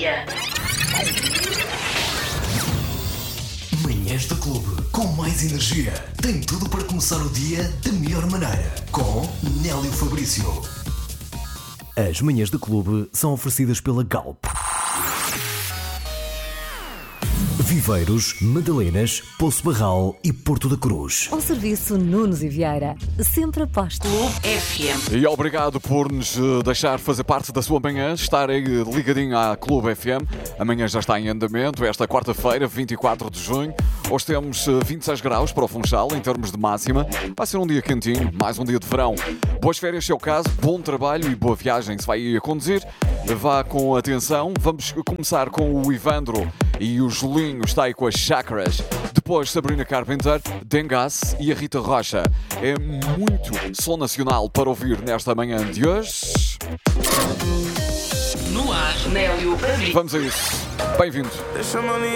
dia. Manhãs da Clube, com mais energia. Tem tudo para começar o dia da melhor maneira. Com Nélio Fabrício. As manhãs da Clube são oferecidas pela Galp. Viveiros, Madalenas, Poço Barral e Porto da Cruz. Ao serviço Nunes e Vieira, sempre aposto. FM. E obrigado por nos deixar fazer parte da sua manhã, estar aí ligadinho à Clube FM. Amanhã já está em andamento, esta quarta-feira, 24 de junho. Hoje temos 26 graus para o Funchal, em termos de máxima. Vai ser um dia quentinho, mais um dia de verão. Boas férias, se é o caso, bom trabalho e boa viagem. Se vai ir a conduzir, vá com atenção. Vamos começar com o Ivandro e o Julinho está aí com as Chakras. Depois Sabrina Carpenter, Dengas e a Rita Rocha. É muito som nacional para ouvir nesta manhã de hoje. No ar, Nélio Fabrício. Vamos a isso. Bem-vindo.